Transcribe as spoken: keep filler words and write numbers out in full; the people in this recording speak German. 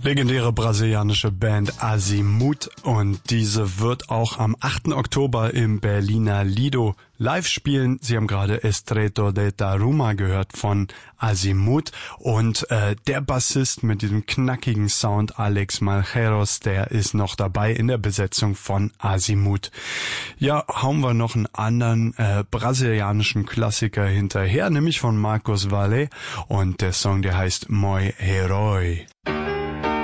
Legendäre brasilianische Band Azimuth, und diese wird auch am achten Oktober im Berliner Lido live spielen. Sie haben gerade Estreito de Taruma gehört von Azimuth, und äh, der Bassist mit diesem knackigen Sound, Alex Malheiros, der ist noch dabei in der Besetzung von Azimuth. Ja, hauen wir noch einen anderen äh, brasilianischen Klassiker hinterher, nämlich von Marcos Valle, und der Song, der heißt Moi Heroi.